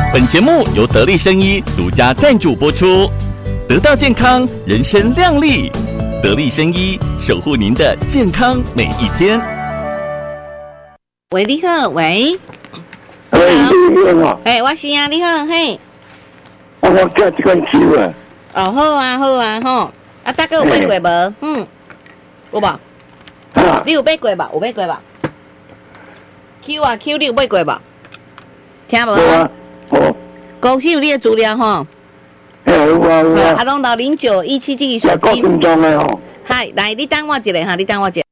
本节目由得力生医独家赞助播出，得到健康，人生亮丽。得力生医守护您的健康每一天。 喂，你好，喂。 你好。 我是啊，你好，嘿。 我叫这款手啊。 哦，好啊，好啊，吼。啊，大哥有买过无？有无？ 啊。 你有买过无？有买过无 ？Q 啊 ，Q 你有买过无？听无？ 哦。 公司有你的资料吼。 有啊。 拢到0917这个手机。 9分钟的吼。 嗨，来，你等我一下哈，你等我一下。